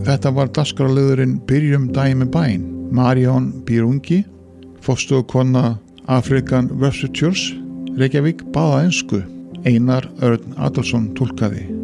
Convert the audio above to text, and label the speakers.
Speaker 1: Þetta var dagskrárliðurinn Byrjum daginn með bæn. Marion Bírungi, forstöðukona African Worship Church, Reykjavík, baða ensku. Einar Örn Adolfsson túlkaði.